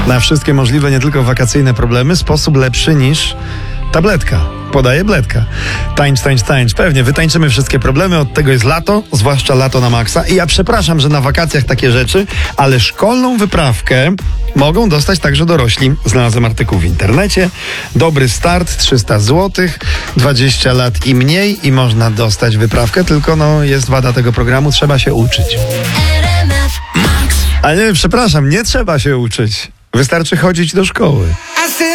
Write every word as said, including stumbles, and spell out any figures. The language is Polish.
Na wszystkie możliwe, nie tylko wakacyjne problemy, sposób lepszy niż tabletka. Podaje Bledka. Tańcz, tańcz, tańcz. Pewnie, wytańczymy wszystkie problemy, od tego jest lato, zwłaszcza lato na maksa. I ja przepraszam, że na wakacjach takie rzeczy, ale szkolną wyprawkę mogą dostać także dorośli. Znalazłem artykuł w internecie. Dobry start, trzysta złotych, dwadzieścia lat i mniej i można dostać wyprawkę, tylko no jest wada tego programu, trzeba się uczyć. Ale nie, przepraszam, nie trzeba się uczyć. Wystarczy chodzić do szkoły.